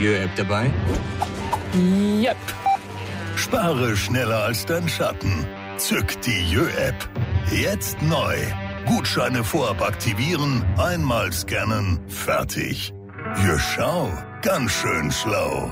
Jö-App dabei? Yep. Spare schneller als dein Schatten. Zück die Jö-App. Jetzt neu. Gutscheine vorab aktivieren, einmal scannen, fertig. Jö, schau, ganz schön schlau.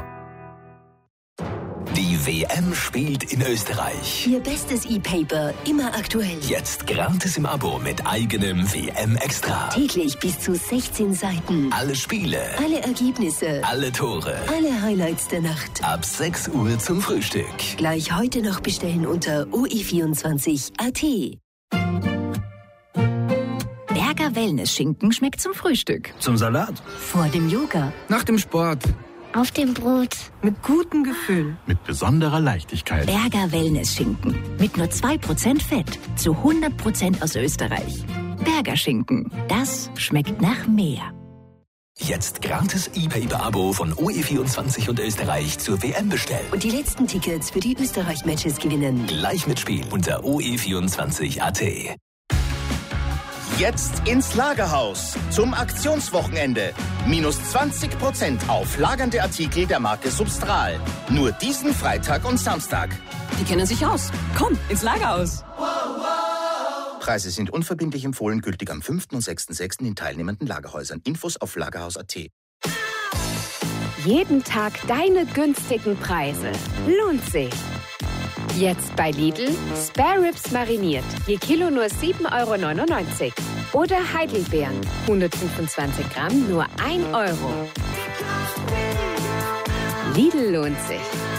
Die WM spielt in Österreich. Ihr bestes E-Paper, immer aktuell. Jetzt gratis im Abo mit eigenem WM-Extra. Täglich bis zu 16 Seiten. Alle Spiele. Alle Ergebnisse. Alle Tore. Alle Highlights der Nacht. Ab 6 Uhr zum Frühstück. Gleich heute noch bestellen unter OE24.at. Berger Wellness-Schinken schmeckt zum Frühstück. Zum Salat. Vor dem Yoga. Nach dem Sport. Auf dem Brot. Mit gutem Gefühl. Mit besonderer Leichtigkeit. Berger Wellness-Schinken. Mit nur 2% Fett. Zu 100% aus Österreich. Berger Schinken. Das schmeckt nach mehr. Jetzt gratis E-Paper-Abo von OE24 und Österreich zur WM bestellen. Und die letzten Tickets für die Österreich-Matches gewinnen. Gleich mitspielen unter OE24.at. Jetzt ins Lagerhaus zum Aktionswochenende. Minus 20% auf lagernde Artikel der Marke Substral. Nur diesen Freitag und Samstag. Die kennen sich aus. Komm, ins Lagerhaus. Preise sind unverbindlich empfohlen, gültig am 5. und 6.6. in teilnehmenden Lagerhäusern. Infos auf lagerhaus.at. Jeden Tag deine günstigen Preise. Lohnt sich. Jetzt bei Lidl Spare Ribs mariniert. Je Kilo nur 7,99 €. Oder Heidelbeeren. 125 Gramm nur 1 €. Lidl lohnt sich.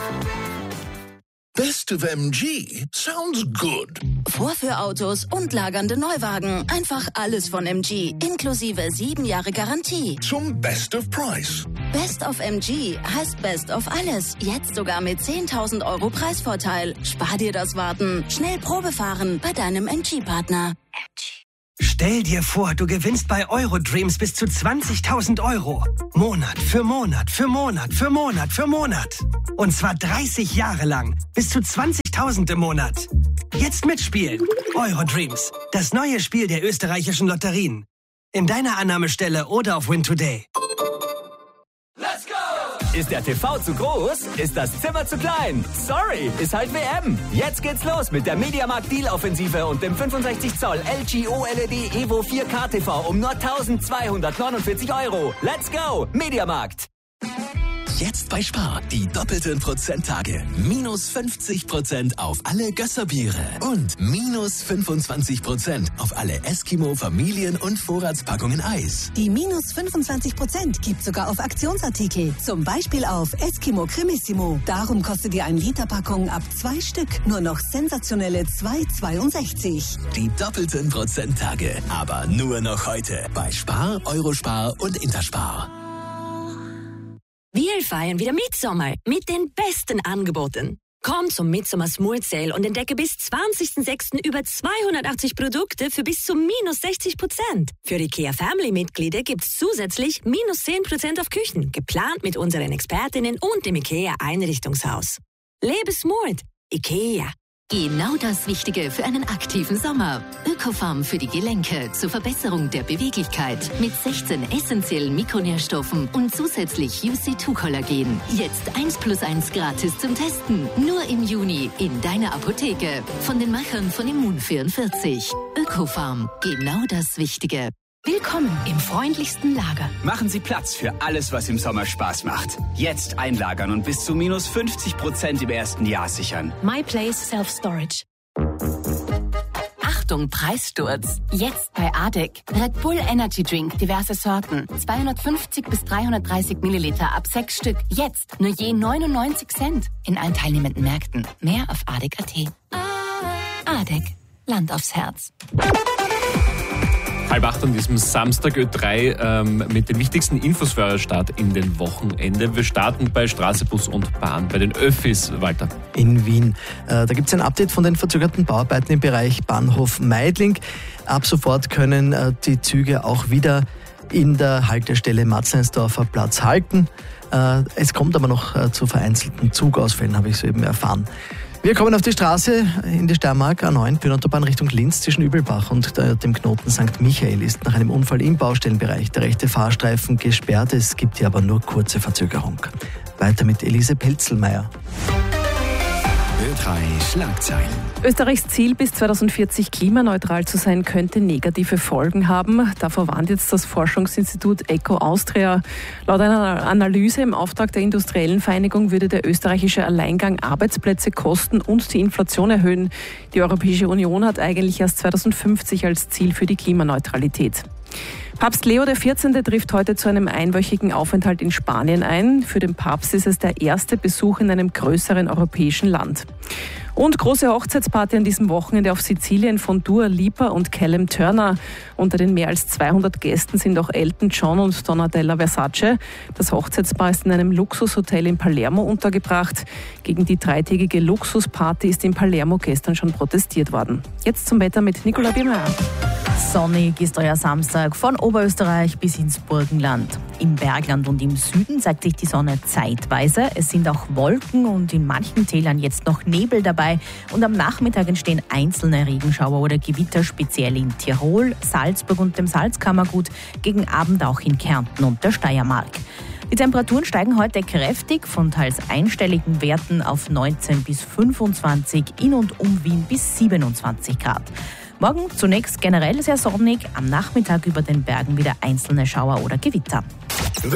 Best of MG sounds good. Vorführautos und lagernde Neuwagen. Einfach alles von MG. Inklusive 7 Jahre Garantie. Zum Best of Price. Best of MG heißt Best of alles. Jetzt sogar mit 10.000 € Preisvorteil. Spar dir das Warten. Schnell Probe fahren bei deinem MG-Partner. Stell dir vor, du gewinnst bei Eurodreams bis zu 20.000 €. Monat für Monat für Monat für Monat für Monat. Und zwar 30 Jahre lang. Bis zu 20.000 im Monat. Jetzt mitspielen. Eurodreams. Das neue Spiel der österreichischen Lotterien. In deiner Annahmestelle oder auf Win Today. Ist der TV zu groß? Ist das Zimmer zu klein? Sorry, ist halt WM. Jetzt geht's los mit der Mediamarkt Deal-Offensive und dem 65 Zoll LG OLED Evo 4K TV um nur 1.249 €. Let's go, Mediamarkt. Jetzt bei Spar die doppelten Prozenttage. Minus 50% auf alle Gösserbiere und minus 25% auf alle Eskimo Familien- und Vorratspackungen Eis. Die minus 25% gibt sogar auf Aktionsartikel. Zum Beispiel auf Eskimo Cremissimo. Darum kostet die 1-Liter-Packung ab 2 Stück nur noch sensationelle 2,62. Die doppelten Prozenttage. Aber nur noch heute bei Spar, Eurospar und Interspar. Wir feiern wieder Mitsommer mit den besten Angeboten. Komm zum Midsommer Smooth Sale und entdecke bis 20.06. über 280 Produkte für bis zu minus 60%. Für IKEA Family-Mitglieder gibt's zusätzlich minus 10% auf Küchen, geplant mit unseren Expertinnen und dem IKEA Einrichtungshaus. Lebe smooth. IKEA. Genau das Wichtige für einen aktiven Sommer. Ökofarm für die Gelenke zur Verbesserung der Beweglichkeit mit 16 essentiellen Mikronährstoffen und zusätzlich UC2-Kollagen. Jetzt 1+1 gratis zum Testen. Nur im Juni in deiner Apotheke. Von den Machern von Immun44. Ökofarm. Genau das Wichtige. Willkommen im freundlichsten Lager. Machen Sie Platz für alles, was im Sommer Spaß macht. Jetzt einlagern und bis zu minus 50% im ersten Jahr sichern. MyPlace Self-Storage. Achtung, Preissturz. Jetzt bei ADEC. Red Bull Energy Drink, diverse Sorten. 250 bis 330 Milliliter ab 6 Stück. Jetzt nur je 99 Cent. In allen teilnehmenden Märkten. Mehr auf ADEC.at. ADEC. Land aufs Herz. 7:30 an diesem Samstag Ö3 mit den wichtigsten Infos für euer Start in den Wochenende. Wir starten bei Straße, Bus und Bahn, bei den Öffis, Walter. In Wien. Da gibt es ein Update von den verzögerten Bauarbeiten im Bereich Bahnhof Meidling. Ab sofort können die Züge auch wieder in der Haltestelle Matzleinsdorfer Platz halten. Es kommt aber noch zu vereinzelten Zugausfällen, habe ich soeben erfahren. Wir kommen auf die Straße in die Steiermark, A9, Bühnenautobahn Richtung Linz zwischen Übelbach und dem Knoten St. Michael ist nach einem Unfall im Baustellenbereich der rechte Fahrstreifen gesperrt. Es gibt hier aber nur kurze Verzögerung. Weiter mit Elise Pelzelmeier. Ö3 Schlagzeilen. Österreichs Ziel, bis 2040 klimaneutral zu sein, könnte negative Folgen haben. Davor warnt jetzt das Forschungsinstitut Eco Austria. Laut einer Analyse im Auftrag der Industriellen Vereinigung würde der österreichische Alleingang Arbeitsplätze kosten und die Inflation erhöhen. Die Europäische Union hat eigentlich erst 2050 als Ziel für die Klimaneutralität. Papst Leo XIV. Trifft heute zu einem einwöchigen Aufenthalt in Spanien ein. Für den Papst ist es der erste Besuch in einem größeren europäischen Land. Und große Hochzeitsparty an diesem Wochenende auf Sizilien von Dua Lipa und Callum Turner. Unter den mehr als 200 Gästen sind auch Elton John und Donatella Versace. Das Hochzeitspaar ist in einem Luxushotel in Palermo untergebracht. Gegen die 3-tägige Luxusparty ist in Palermo gestern schon protestiert worden. Jetzt zum Wetter mit Nicola Biermeier. Sonnig ist euer Samstag von Oberösterreich bis ins Burgenland. Im Bergland und im Süden zeigt sich die Sonne zeitweise. Es sind auch Wolken und in manchen Tälern jetzt noch Nebel dabei. Und am Nachmittag entstehen einzelne Regenschauer oder Gewitter, speziell in Tirol, Salzburg und dem Salzkammergut, gegen Abend auch in Kärnten und der Steiermark. Die Temperaturen steigen heute kräftig, von teils einstelligen Werten auf 19 bis 25, in und um Wien bis 27 Grad. Morgen zunächst generell sehr sonnig, am Nachmittag über den Bergen wieder einzelne Schauer oder Gewitter.